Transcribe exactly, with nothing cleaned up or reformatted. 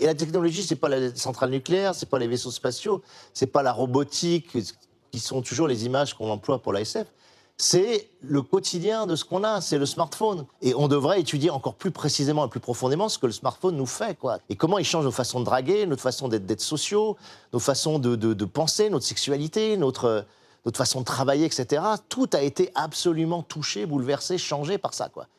la technologie, c'est pas la centrale nucléaire, c'est pas les vaisseaux spatiaux, c'est pas la robotique, qui sont toujours les images qu'on emploie pour l'A S F. C'est le quotidien de ce qu'on a, c'est le smartphone. Et on devrait étudier encore plus précisément et plus profondément ce que le smartphone nous fait, quoi. Et comment il change nos façons de draguer, notre façon d'être, d'être sociaux, nos façons de, de, de penser, notre sexualité, notre, notre façon de travailler, et cetera. Tout a été absolument touché, bouleversé, changé par ça, quoi.